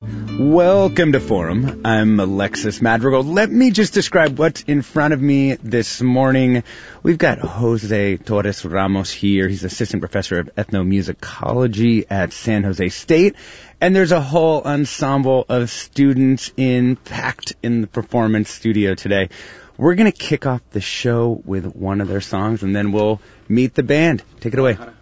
Welcome to Forum. I'm Alexis Madrigal. Let me just describe what's in front of me this morning. We've got Jose Torres Ramos here. He's assistant professor of ethnomusicology at San Jose State. And there's a whole ensemble of students packed in the performance studio today. We're going to kick off the show with one of their songs, and then we'll meet the band. Take it away.